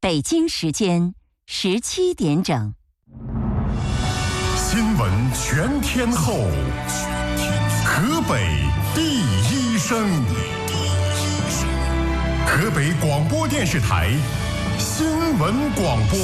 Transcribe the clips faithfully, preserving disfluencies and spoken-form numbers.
北京时间十七点整。 新闻全天候，河北第一声，河北广播电视台新闻广播。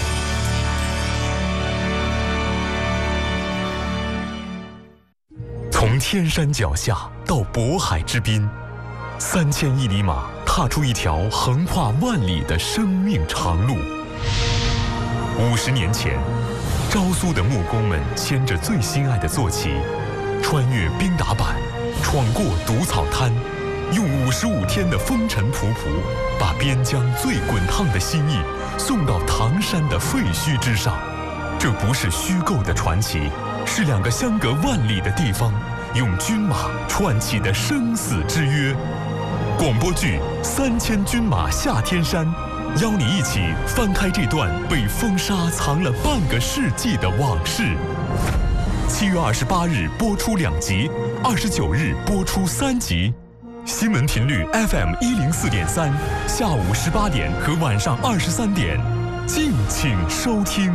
从天山脚下到渤海之滨，三千一里马踏出一条横跨万里的生命长路。五十年前，昭苏的木工们牵着最心爱的坐骑，穿越冰打板，闯过毒草滩，用五十五天的风尘仆仆，把边疆最滚烫的心意送到唐山的废墟之上。这不是虚构的传奇，是两个相隔万里的地方用军马串起的生死之约。广播剧《三千军马下天山》，邀你一起翻开这段被风沙藏了半个世纪的往事。七月二十八日播出两集，二十九日播出三集。新闻频率 F M 一零四点三，下午十八点和晚上二十三点，敬请收听。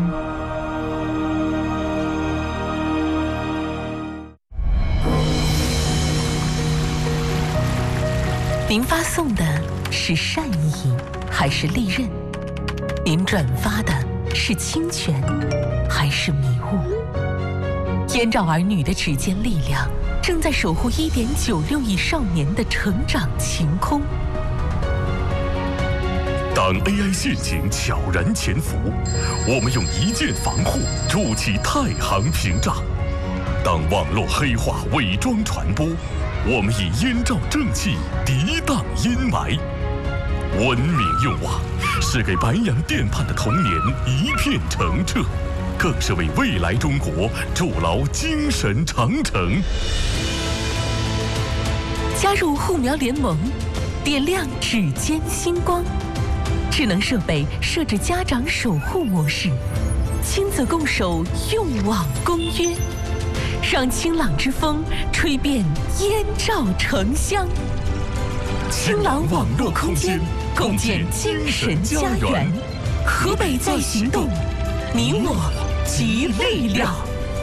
您发送的是善意还是利刃？您转发的是侵权还是迷雾？燕赵儿女的指尖力量正在守护 一点九六亿少年的成长晴空。 当 A I 陷阱悄然潜伏，我们用一键防护筑起太行屏障；当网络黑化伪装传播，我们以燕赵正气涤荡阴霾。文明用网是给白洋淀畔的童年一片澄澈，更是为未来中国筑牢精神长城。 加入护苗联盟，点亮指尖星光。智能设备设置家长守护模式，亲子共守用网公约，让清朗之风吹遍燕赵城乡。清朗网络空间，共建精神家园。河北在行动，你我集力量。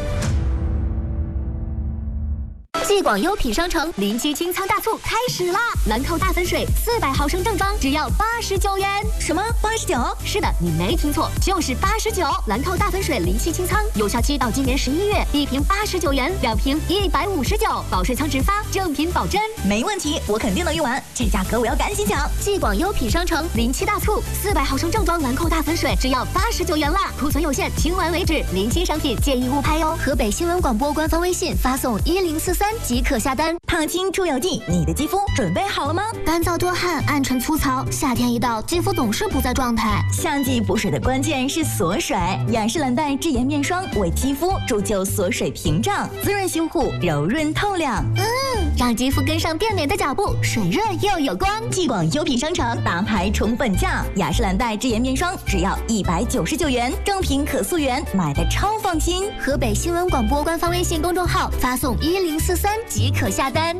继广优品商城临期清仓大促开始啦！兰蔻大粉水四百毫升正装只要八十九元。什么八十九？是的，你没听错，就是八十九。兰蔻大粉水临期清仓，有效期到今年十一月，一瓶八十九元，两瓶一百五十九，保水仓直发，正品保真。 没问题，我肯定能用完，这价格我要赶紧抢！ 继广优品商城临期大促，四百毫升正装兰蔻大粉水只要八十九元啦，库存有限，清完为止，临期商品建议勿拍哟。河北新闻广播官方微信发送一零四三。即可下单。 胖青出油剂，你的肌肤准备好了吗？ 干燥多汗，暗沉粗糙，夏天一到，肌肤总是不在状态。 夏季补水的关键是锁水，雅诗兰黛智妍面霜为肌肤铸就锁水屏障，滋润修护，柔润透亮。 嗯，让肌肤跟上变美的脚步，水润又有光。 继广优品商城大牌宠本价，雅诗兰黛智妍面霜只要一百九十九元，正品可溯源，买的超放心。 河北新闻广播官方微信公众号发送一零四三。即可下单。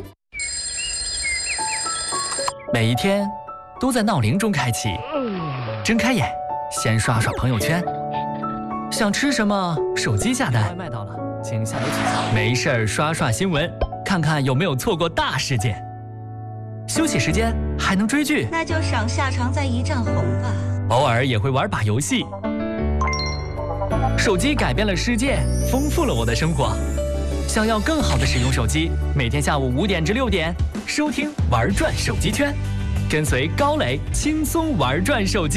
每一天都在闹铃中开启，睁开眼先刷刷朋友圈，想吃什么手机下单，外卖到了请下楼取餐。没事儿刷刷新闻，看看有没有错过大事件。休息时间还能追剧， 那就赏夏常在一丈红吧。 偶尔也会玩把游戏。手机改变了世界，丰富了我的生活。想要更好的使用手机，每天下午五点至六点收听玩转手机圈，跟随高磊轻松玩转手机。